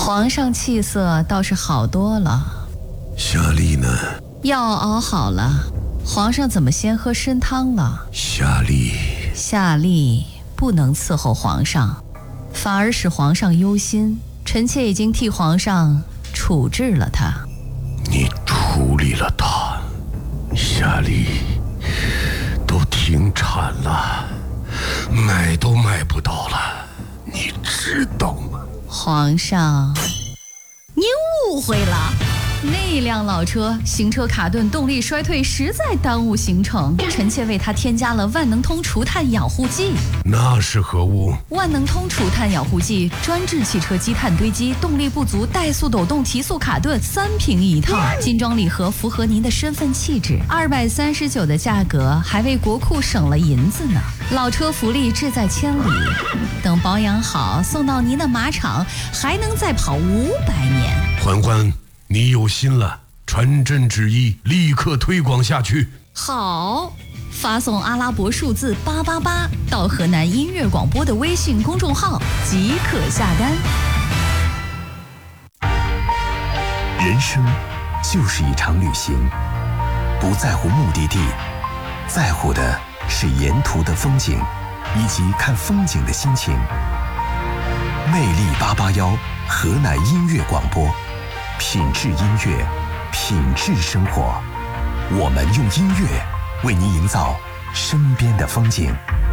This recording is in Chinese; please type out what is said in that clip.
皇上气色倒是好多了。 夏丽呢？ 药熬好了，皇上怎么先喝参汤了？ 夏丽不能伺候皇上，反而使皇上忧心。臣妾已经替皇上处置了他。 你处理了他？夏丽都停产了，买都买不到了，你知道吗？ 皇上，您误会了。那辆老车行车卡顿，动力衰退，实在耽误行程。臣妾为他添加了万能通除碳养护剂。 那是何物？ 万能通除碳养护剂专治汽车积碳堆积、动力不足、怠速抖动、提速卡顿，3瓶一套，精装礼盒，符合您的身份气质。239的价格，还为国库省了银子呢。老车福利志在千里，等保养好，送到您的马场，还能再跑500年。 嬛嬛，你有心了，传朕旨意，立刻推广下去。 好，发送阿拉伯数字888到河南音乐广播的微信公众号即可下单。 人生就是一场旅行，不在乎目的地，在乎的是沿途的风景以及看风景的心情。魅力881，河南音乐广播，品质音乐，品质生活。我们用音乐为您营造身边的风景。